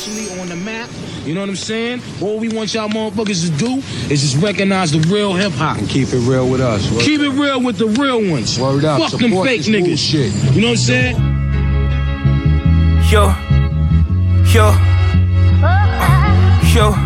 officially on the map. You know what I'm saying? All we want y'all motherfuckers to do is just recognize the real hip-hop. And keep it real with us. Keep it real with the real ones. Word up. Fuck them fake niggas. Shit. You know what I'm saying? Yo.